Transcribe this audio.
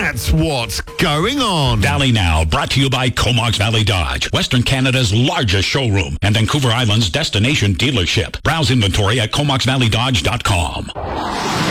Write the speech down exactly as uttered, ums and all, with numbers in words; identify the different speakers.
Speaker 1: That's what's going on.
Speaker 2: Valley Now, brought to you by Comox Valley Dodge, Western Canada's largest showroom and Vancouver Island's destination dealership. Browse inventory at comox valley dodge dot com.